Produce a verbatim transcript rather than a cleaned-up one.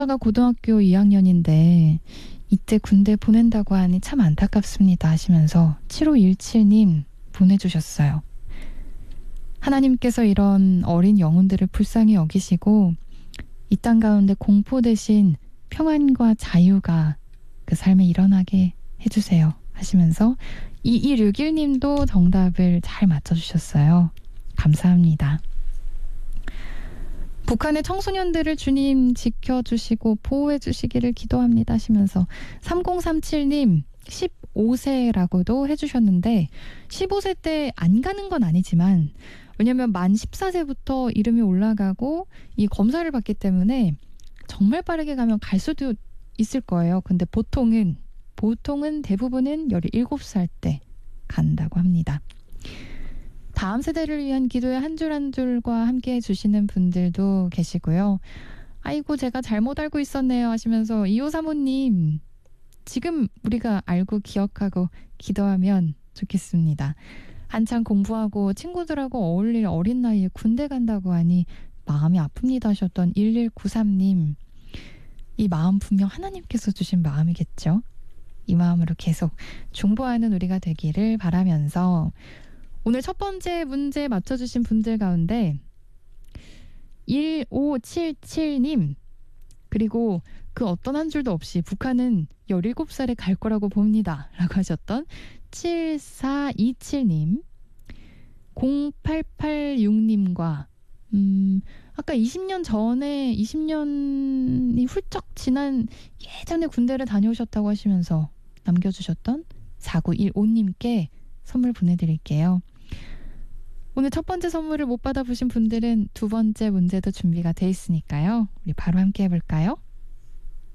가 고등학교 이 학년인데 이때 군대 보낸다고 하니 참 안타깝습니다 하시면서 칠오일칠 님 보내주셨어요. 하나님께서 이런 어린 영혼들을 불쌍히 여기시고 이 땅 가운데 공포 대신 평안과 자유가 그 삶에 일어나게 해주세요 하시면서 이이육일 님도 정답을 잘 맞춰주셨어요. 감사합니다. 북한의 청소년들을 주님 지켜주시고 보호해주시기를 기도합니다 하시면서 삼공삼칠 님 십오 세라고도 해주셨는데 십오 세 때 안 가는 건 아니지만 왜냐면 만 열네 세부터 이름이 올라가고 이 검사를 받기 때문에 정말 빠르게 가면 갈 수도 있을 거예요. 근데 보통은 보통은 대부분은 열일곱 살 때 간다고 합니다. 다음 세대를 위한 기도의 한 줄 한 줄과 함께 해주시는 분들도 계시고요. 아이고 제가 잘못 알고 있었네요 하시면서 이오삼오 님 지금 우리가 알고 기억하고 기도하면 좋겠습니다. 한창 공부하고 친구들하고 어울릴 어린 나이에 군대 간다고 하니 마음이 아픕니다 하셨던 일일구삼 님 이 마음 분명 하나님께서 주신 마음이겠죠. 이 마음으로 계속 중보하는 우리가 되기를 바라면서 오늘 첫 번째 문제 맞춰주신 분들 가운데 일오칠칠 님 그리고 그 어떤 한 줄도 없이 북한은 열일곱 살에 갈 거라고 봅니다 라고 하셨던 칠사이칠 님 공팔팔육 님과 음, 아까 이십 년 전에 이십 년이 훌쩍 지난 예전에 군대를 다녀오셨다고 하시면서 남겨주셨던 사구일오 님께 선물 보내드릴게요. 오늘 첫 번째 선물을 못 받아보신 분들은 두 번째 문제도 준비가 돼 있으니까요. 우리 바로 함께 해볼까요?